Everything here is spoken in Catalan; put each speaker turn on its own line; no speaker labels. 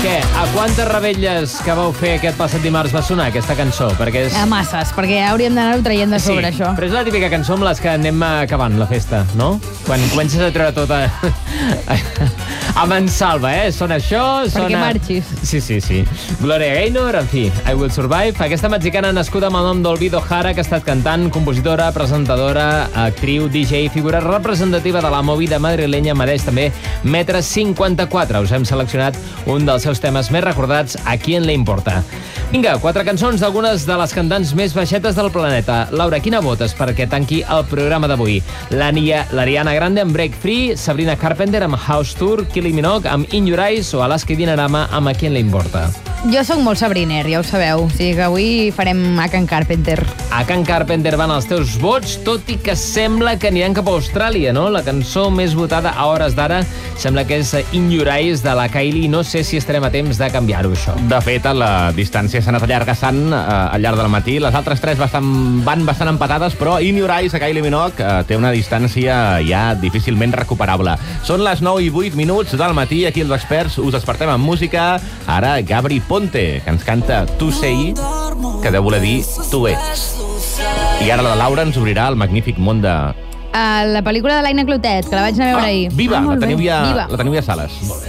Què? A quantes revetlles que vau fer aquest passat dimarts va sonar aquesta cançó? Perquè és...
A masses, perquè hauríem d'anar-ho traient de sobre,
sí,
això.
Però és la típica cançó amb les que anem acabant la festa, no? Quan comences a treure tot a mansalva, Sona això, sona...
Perquè marxis.
Sí. Gloria Gaynor, en fi, I Will Survive. Aquesta mexicana nascuda amb el nom d'Olvido Jara, que ha estat cantant, compositora, presentadora, actriu, DJ, figura representativa de la movida madrilenya, mereix també metre 54. Us hem seleccionat un dels seus temes més recordats, A quién le importa. Vinga, 4 cançons d'algunes de les cantants més baixetes del planeta. Laura, quina votes perquè tanqui el programa d'avui? L'Ariana Grande amb Break Free, Sabrina Carpenter amb House Tour, Kylie Minogue amb In Your Eyes o Alaska i Dinarama amb A quién le importa?
Jo sóc molt sabriner, ja ho sabeu. O sigui que avui farem A Can Carpenter.
A Can Carpenter van els teus vots, tot i que sembla que aniran cap a Austràlia, no? La cançó més votada a hores d'ara sembla que és In Your Eyes de la Kylie. No sé si estarem a temps de canviar-ho, això.
De fet, la distància s'ha anat allargassant al llarg del matí. Les altres 3 van bastant empatades, però In Your Eyes, a Kylie Minogue, té una distància ja difícilment recuperable. Són les 9:08 del matí. Aquí els experts us despertem amb música. Ara, Gabri Ponte, que ens canta Tu sei, que deu voler dir tu ets. I ara la Laura ens obrirà el magnífic món de...
La pel·lícula de l'Aina Clotet, que la vaig anar a veure ahir.
Viva!
Molt
La teniu
bé.
ja
Viva.
a sales. Molt bé.